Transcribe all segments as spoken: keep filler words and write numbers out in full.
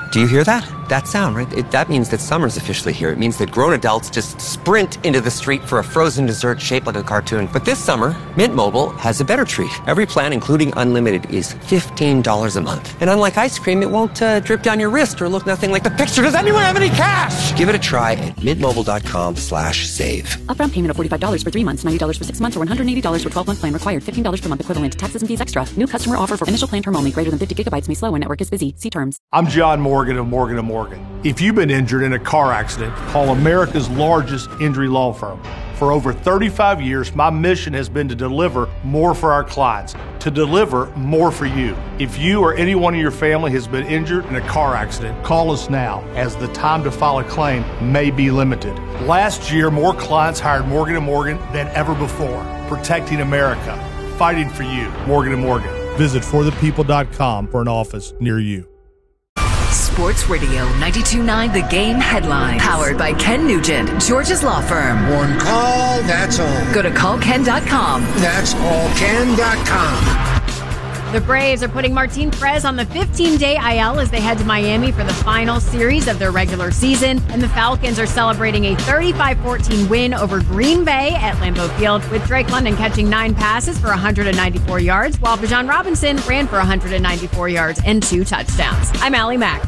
Do you hear that? That sound, right? It, that means that summer's officially here. It means that grown adults just sprint into the street for a frozen dessert shaped like a cartoon. But this summer, Mint Mobile has a better treat. Every plan, including unlimited, is fifteen dollars a month. And unlike ice cream, it won't uh, drip down your wrist or look nothing like the picture. Does anyone have any cash? Give it a try at mintmobile.com slash save. Upfront payment of forty-five dollars for three months, ninety dollars for six months, or one hundred eighty dollars for twelve-month plan required. fifteen dollars per month equivalent. Taxes and fees extra. New customer offer for initial plan term only. Greater than fifty gigabytes may slow when network is busy. See terms. I'm John Morgan of Morgan and Morgan. If you've been injured in a car accident, call America's largest injury law firm. For over thirty-five years, my mission has been to deliver more for our clients, to deliver more for you. If you or anyone in your family has been injured in a car accident, call us now, as the time to file a claim may be limited. Last year, more clients hired Morgan and Morgan than ever before, protecting America, fighting for you. Morgan and Morgan. Visit for the people dot com for an office near you. Sports Radio ninety-two point nine The Game headline. Powered by Ken Nugent, George's law firm. One call, that's all. Go to call ken dot com. That's all ken dot com. The Braves are putting Martin Perez on the fifteen-day I L as they head to Miami for the final series of their regular season. And the Falcons are celebrating a thirty-five fourteen win over Green Bay at Lambeau Field, with Drake London catching nine passes for one hundred ninety-four yards, while Bijan Robinson ran for one hundred ninety-four yards and two touchdowns. I'm Allie Mack.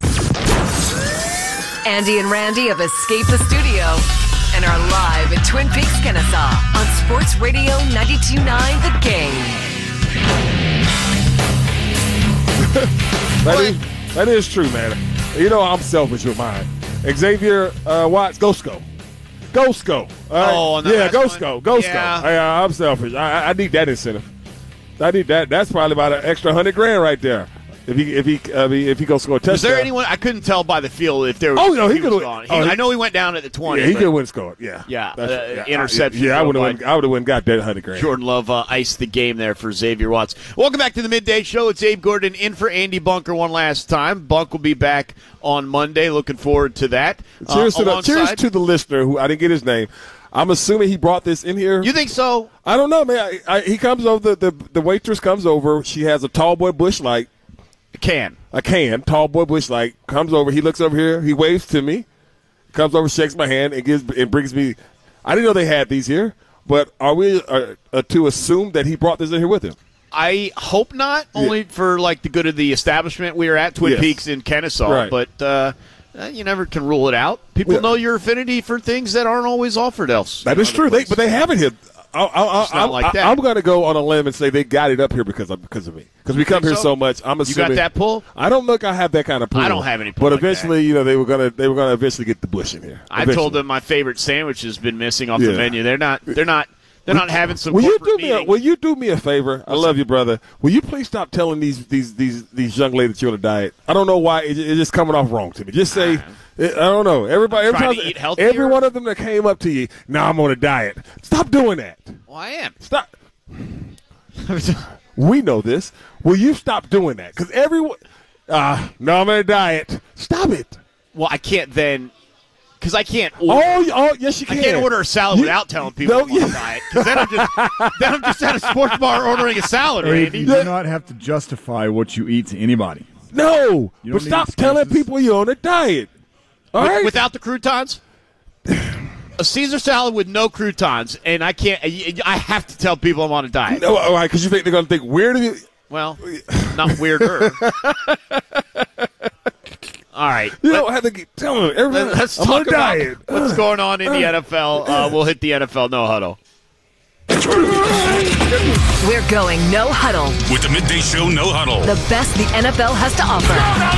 Andy and Randy have escaped the studio and are live at Twin Peaks, Kennesaw on Sports Radio ninety-two point nine The Game. that, is, that is true, man. You know I'm selfish with mine. Xavier uh, Watts, go Sco. Go Sco. Right? Oh, on that yeah, last go one? Sco. Go Yeah. Sco. I, I'm selfish. I, I need that incentive. I need that. That's probably about an extra hundred grand right there. If he if he uh, if he goes score a touchdown. Was there anyone? I couldn't tell by the field if there was. Oh no, he, he could was have. gone. He, Oh, I know he went down at the twenty. Yeah, he but- could win scored. Yeah, Yeah, That's- uh, yeah, interception. I, yeah, I would have by- went. I would have went got that hundred grand. Jordan Love uh, iced the game there for Xavier Watts. Welcome back to the Midday Show. It's Abe Gordon in for Andy Bunker one last time. Bunk will be back on Monday. Looking forward to that. Cheers uh, to the cheers to the listener who I didn't get his name. I'm assuming he brought this in here. You think so? I don't know, man. I, I, he comes over. The, the the waitress comes over. She has a tall boy Busch Light. A can. A can. Tall boy Busch Light comes over. He looks over here. He waves to me. Comes over, shakes my hand, and gives and brings me. I didn't know they had these here, but are we uh, uh, to assume that he brought this in here with him? I hope not. Only Yeah. for like the good of the establishment. We are at Twin Yes. Peaks in Kennesaw, Right. but uh, uh, you never can rule it out. People Yeah. know your affinity for things that aren't always offered else. That is true. They, but they have it here. I, I, It's not I, like I, that. I'm going to go on a limb and say they got it up here because of because of me. Because we come think here so? so much. I'm You assuming got that pull? I don't look. I have that kind of pull. I don't have any pull But like eventually, you know, they were gonna they were gonna eventually get the Bush in here. I Eventually. told them my favorite sandwich has been missing off Yeah. the menu. They're not. They're not. They're not having some. Will you corporate do me? A, meeting. will you do me a favor? I love you, brother. Will you please stop telling these these these these young ladies you're on a diet? I don't know why it, it's just coming off wrong to me. Just say, I don't know. Everybody, every Trying time, to eat healthier? every one of them that came up to you, now I'm on a diet. Stop doing that. Well, I am. Stop. We know this. Will you stop doing that? Because everyone, uh, no, I'm on a diet. Stop it. Well, I can't then, because I can't. Order, Oh, oh, yes, you I can. can't order a salad You- without telling people No, I'm on yeah. a diet. Because then I'm just then I'm just at a sports bar ordering a salad, Abe, Randy. you do not have to justify what you eat to anybody. No, You but don't need stop telling excuses. people you're on a diet. All With- right? Without the croutons. A Caesar salad with no croutons, and I can't. I I have to tell people I'm on a diet. No, all right, because you think they're going to think weird of you. Well, not weirder. All right. You Let- don't have to keep telling them. Everybody, Let's I'm on talk a about diet. what's going on in the N F L. Uh, we'll hit the N F L no huddle. We're going no huddle. With the Midday Show No Huddle. The best the N F L has to offer.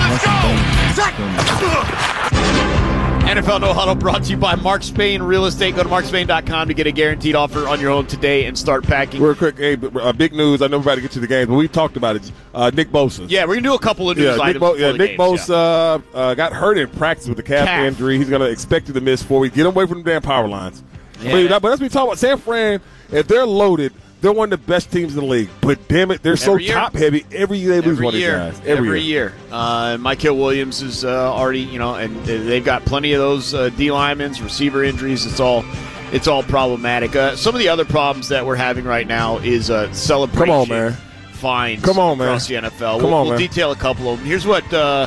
N F L No Huddle brought to you by Mark Spain Real Estate. Go to mark spain dot com to get a guaranteed offer on your home today and start packing. Real quick, hey, uh, big news. I know everybody get to the game, but we talked about it. Uh, Nick Bosa. Yeah, we're going to do a couple of news Yeah, Nick, items. Bo- before yeah, the Nick games, Bosa uh, uh, got hurt in practice with the calf, Calf. injury. He's going to expected to miss four weeks. Get him away from the damn power lines. Yeah. But, that- but that's what we talk about. San Fran, if they're loaded, they're one of the best teams in the league. But damn it, they're so Every year. top heavy. Every year they lose Every one year, of these guys. Every, every year. Uh, Michael Williams is uh, already, you know, and they've got plenty of those uh, D linemen, receiver injuries. It's all, it's all problematic. Uh, some of the other problems that we're having right now is uh, celebration. Come on, man. Fines Come on, man. across the N F L. Come we'll, on, we'll man. detail a couple of them. Here's what uh,